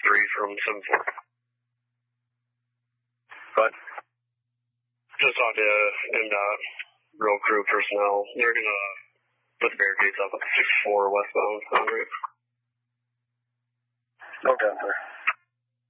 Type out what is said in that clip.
from 7-4. But just talked to NDOT, road crew personnel. They're going to put the barricades up at 6-4 westbound on route. Okay, sir.